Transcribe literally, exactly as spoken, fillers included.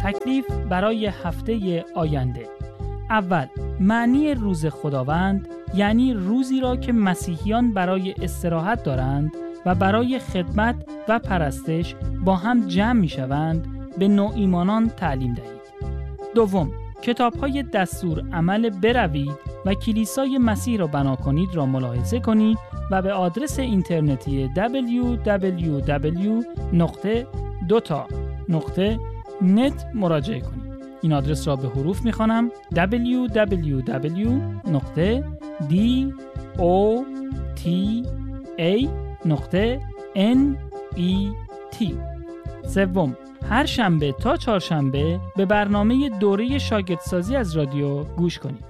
تکلیف برای هفته آینده. اول، معنی روز خداوند یعنی روزی را که مسیحیان برای استراحت دارند و برای خدمت و پرستش با هم جمع می شوند به نوایمانان تعلیم دهید. دوم، کتاب‌های دستور عمل بروید و کلیسای مسیح را بنا کنید را ملاحظه کنید و به آدرس اینترنتی دبلیو دبلیو دبلیو دات دوتا دات نت مراجعه کنید. این آدرس را به حروف می‌خوانم: دبلیو دبلیو دبلیو دات دوتا دات نت. سوم، هر شنبه تا چهارشنبه به برنامه دوره شاگردسازی از رادیو گوش کنید.